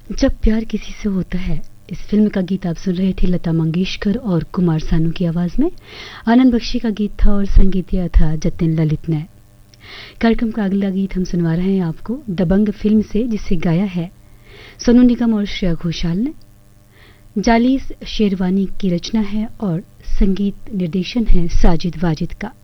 जब प्यार किसी से होता है, इस फिल्म का गीत आप सुन रहे थे लता मंगेशकर और कुमार सानू की आवाज में। आनंद बख्शी का गीत था और संगीत दिया था जतिन ललित ने। कार्यक्रम का अगला गीत हम सुनवा रहे हैं आपको दबंग फिल्म से, जिसे गाया है सोनू निगम और श्रेया घोषाल ने। जालीस शेरवानी की रचना है और संगीत निर्देशन है साजिद वाजिद का।